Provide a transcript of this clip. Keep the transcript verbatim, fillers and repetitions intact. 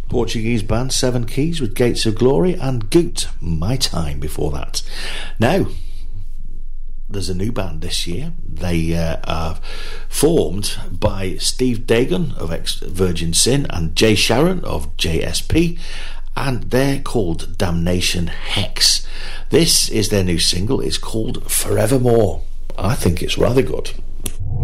Portuguese band Seven Keys with Gates of Glory, and Goot, My Time before that. Now, there's a new band this year. They uh, are formed by Steve Dagon of ex-Virgin Sin and Jay Sharon of J S P, and they're called Damnation Hex. This is their new single. It's called Forevermore. I think it's rather good.